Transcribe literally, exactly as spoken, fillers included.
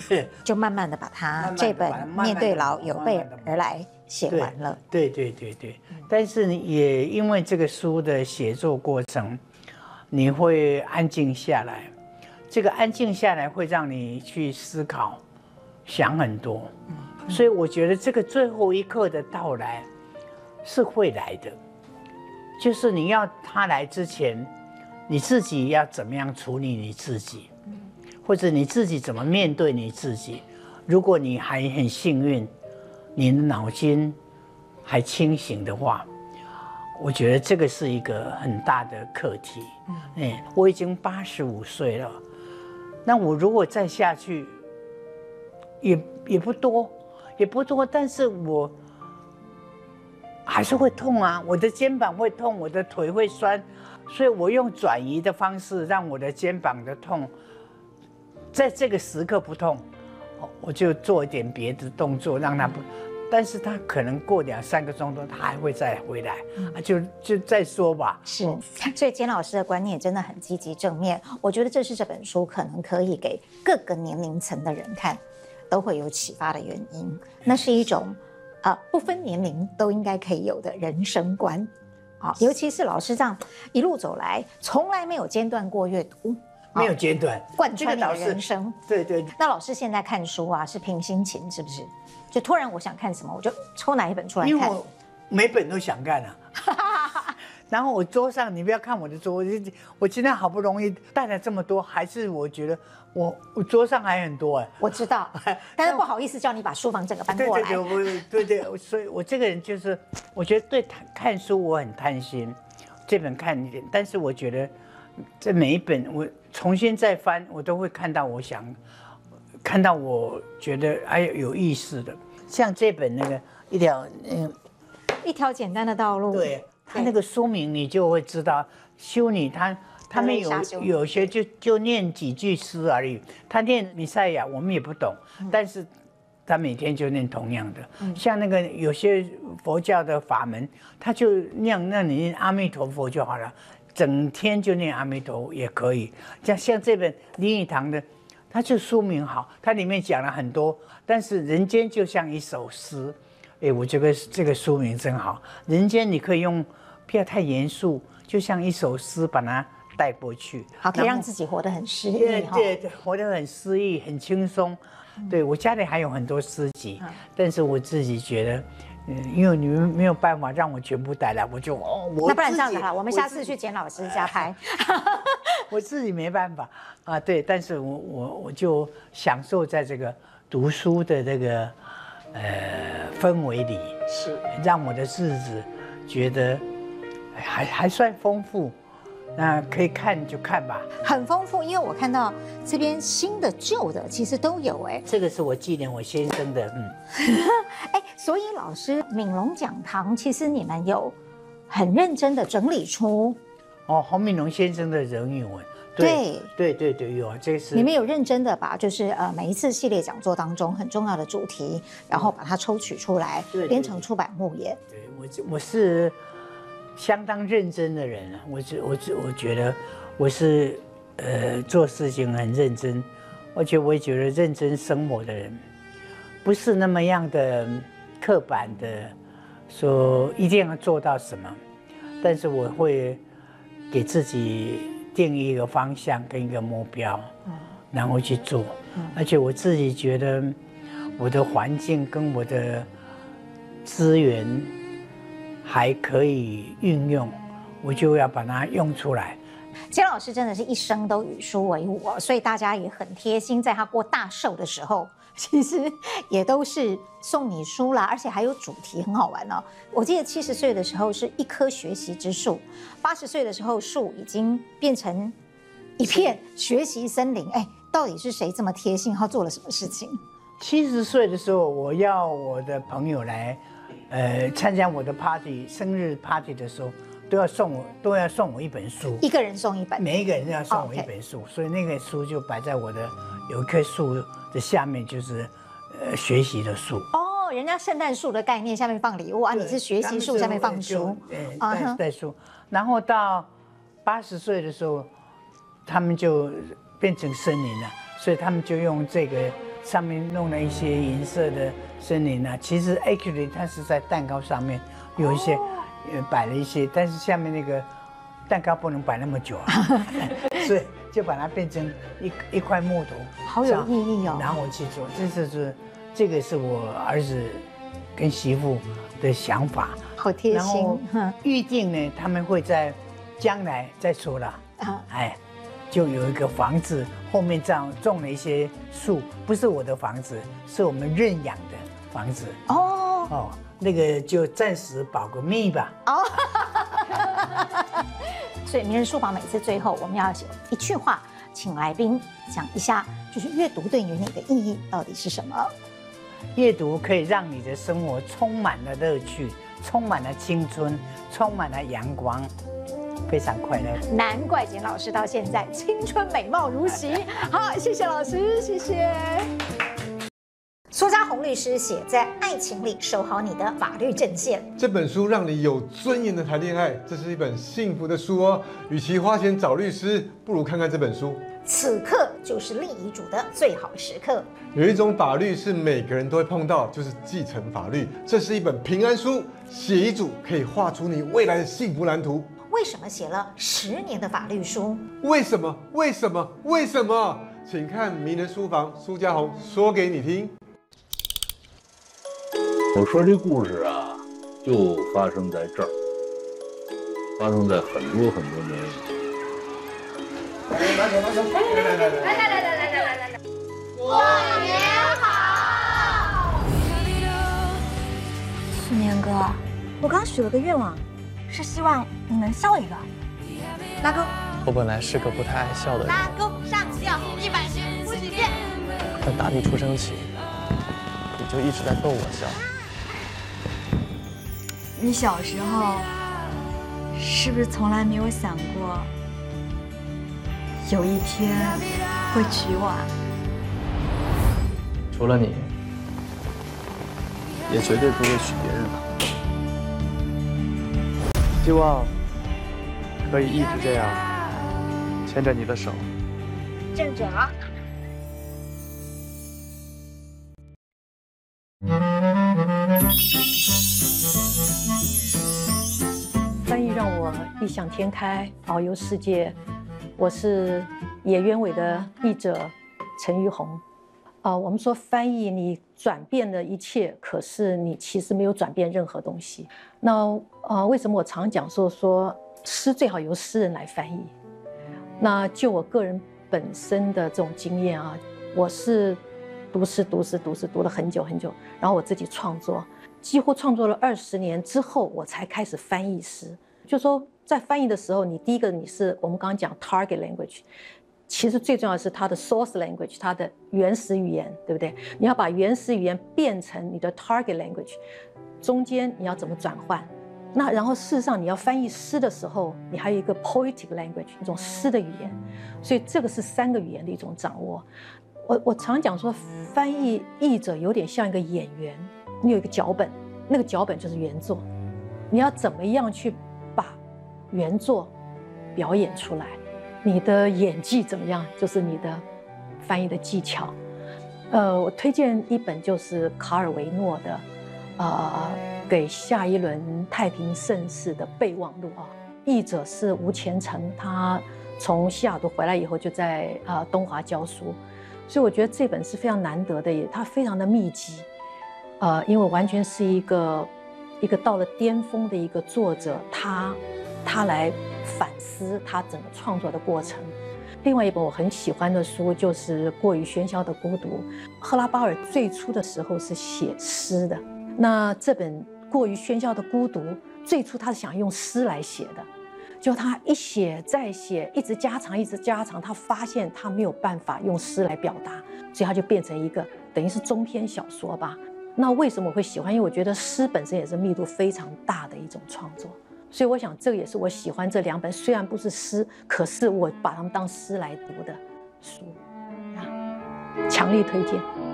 就慢慢的把它慢慢地这本把它慢慢地面对老磨有备慢慢地磨而来写完了。 对对对对，但是也因为这个书的写作过程，你会安静下来，这个安静下来会让你去思考，想很多，所以我觉得这个最后一刻的到来是会来的，就是你要他来之前，你自己要怎么样处理你自己，或者你自己怎么面对你自己。如果你还很幸运，你的脑筋还清醒的话，我觉得这个是一个很大的课题。嗯，我已经八十五岁了，那我如果再下去，也也不多，也不多，但是我还是会痛啊，我的肩膀会痛，我的腿会酸，所以我用转移的方式让我的肩膀的痛，在这个时刻不痛，我就做一点别的动作让它不。但是他可能过两三个钟头，他还会再回来，啊，就就再说吧。 是，所以简老师的观念真的很积极正面，我觉得这是这本书可能可以给各个年龄层的人看，都会有启发的原因。那是一种，呃，不分年龄都应该可以有的人生观，啊，尤其是老师这样一路走来，从来没有间断过阅读。 没有间断， 贯穿你的人生。 对对。 那老师现在看书啊，是凭心情是不是？就突然我想看什么，我就抽哪一本出来看。 因为我每本都想看啊。然后我桌上，你不要看我的桌，我今天好不容易带了这么多，还是我觉得我我桌上还很多哎。 我知道，但是不好意思叫你把书房整个搬过来。 对对对，我对对，所以我这个人就是，我觉得对看书我很贪心，这本看一点，但是我觉得这每一本我重新再翻，我都会看到我想看到我觉得哎有意思的，像这本那个一条嗯一条简单的道路， 对，它那个书名你就会知道，修女她他们有有些就就念几句诗而已，他念弥赛亚我们也不懂，但是他每天就念同样的，像那个有些佛教的法门，他就念那你念阿弥陀佛就好了。整天就念阿弥陀佛也可以，像像这本林语堂的，它就书名好，它里面讲了很多，但是人间就像一首诗，哎，我觉得这个书名真好。人间你可以用不要太严肃，就像一首诗把它带过去， 好，可以让自己活得很诗意， 对对对，活得很诗意，很轻松。对我家里还有很多诗集，但是我自己觉得。嗯，因为你们没有办法让我全部带来，我就哦，我那不然这样子好，我们下次去简老师家拍。 我自己没办法啊，对，但是我我我就享受在这个读书的这个呃氛围里， 是让我的日子觉得还还算丰富。那可以看就看吧， 很丰富，因为我看到这边新的、旧的其实都有哎。 这个是我纪念我先生的，嗯。 哎，所以老师闽龙讲堂，其实你们有很认真的整理出哦，洪敏龙先生的人语文，对对对对，有这是你们有认真的把就是呃每一次系列讲座当中很重要的主题，然后把它抽取出来，编成出版目也。 对我我是。相当认真的人啊，我是我是我觉得我是呃做事情很认真，而且我也觉得认真生活的人，不是那么样的刻板的说一定要做到什么，但是我会给自己定一个方向跟一个目标，然后去做，而且我自己觉得我的环境跟我的资源。还可以运用，我就要把它用出来。 简老师真的是一生都与书为伍哦，所以大家也很贴心，在他过大寿的时候，其实也都是送你书啦，而且还有主题，很好玩哦。我记得七十岁的时候是一棵学习之树，八十岁的时候树已经变成一片学习森林。哎，到底是谁这么贴心？他做了什么事情？ 七十岁的时候，我要我的朋友来。呃，参加我的 party 生日 party 的时候，都要送我都要送我一本书， 一个人送一本， 每一个人都要送我一本书， oh, okay. 所以那个书就摆在我的有一棵树的下面，就是呃学习的树。 哦， oh, 人家圣诞树的概念下面放礼物啊，你是学习树下面放书， 带带书。然后到八十岁的时候，他们就变成森林了，所以他们就用这个上面弄了一些银色的森林啊，其实 actually 它是在蛋糕上面有一些呃摆了一些，但是下面那个蛋糕不能摆那么久啊，所以就把它变成一一块木头， 好有意义哦。 然后我去做，这就是这个是我儿子跟媳妇的想法， 好贴心。 预定呢，他们会在将来再说了，哎。就有一个房子，后面这样种了一些树，不是我的房子，是我们认养的房子。哦哦，那个就暂时保个密吧。哦， 所以名人书房每次最后我们要写一句话，请来宾讲一下，就是阅读对于你的意义到底是什么？ 阅读可以让你的生活充满了乐趣，充满了青春，充满了阳光。非常快乐， 难怪简老师到现在青春美貌如昔。好，谢谢老师，谢谢。苏家红律师写，在爱情里守好你的法律阵线。 这本书让你有尊严的谈恋爱，这是一本幸福的书哦。与其花钱找律师，不如看看这本书。 此刻就是立遗嘱的最好时刻。 有一种法律是每个人都会碰到，就是继承法律。这是一本平安书，写遗嘱可以画出你未来的幸福蓝图。 为什么写了十年的法律书？ 为什么？为什么？为什么？请看名人书房，苏家红说给你听。 我说这故事啊，就发生在这儿，发生在很多很多年以前。 来来来来来来来来来来来，过年好！ 去年哥，我刚许了个愿望。是希望你能笑一个，拉钩。 我本来是个不太爱笑的人， 拉钩上吊一百年不许变。 但打你出生起，你就一直在逗我笑。 你小时候是不是从来没有想过，有一天会娶我啊？ 除了你，也绝对不会娶别人了。希望可以一直这样牵着你的手。 正准啊！ 翻译让我异想天开，遨游世界。我是野鸢尾的译者陈玉红。啊、呃，我们说翻译，你转变了一切，可是你其实没有转变任何东西。那呃，为什么我常讲说说诗最好由诗人来翻译？那就我个人本身的这种经验啊，我是读诗读诗读诗读了很久很久，然后我自己创作，几乎创作了二十年之后，我才开始翻译诗。就说在翻译的时候，你第一个你是我们刚刚讲 target language。其实最重要的是它的 source language， 它的原始语言，对不对？你要把原始语言变成你的 target language， 中间你要怎么转换？那然后事实上你要翻译诗的时候，你还有一个 poetic language， 一种诗的语言，所以这个是三个语言的一种掌握。我我常讲说，翻译译者有点像一个演员，你有一个脚本，那个脚本就是原作，你要怎么样去把原作表演出来？你的演技怎么样？就是你的翻译的技巧。呃，我推荐一本就是卡尔维诺的，呃，给下一轮太平盛世的备忘录啊。译者是吴虔诚，他从西雅图回来以后就在呃东华教书，所以我觉得这本是非常难得的，也它非常的密集，呃，因为完全是一个一个到了巅峰的一个作者，他他来反思他整个创作的过程。另外一本我很喜欢的书就是《过于喧嚣的孤独》。赫拉巴尔最初的时候是写诗的，那这本《过于喧嚣的孤独》最初他是想用诗来写的，就他一写再写，一直加长一直加长，他发现他没有办法用诗来表达，所以他就变成一个等于是中篇小说吧。那为什么我会喜欢？因为我觉得诗本身也是密度非常大的一种创作。所以我想，这个也是我喜欢这两本，虽然不是诗，可是我把它们当诗来读的书，啊，强力推荐。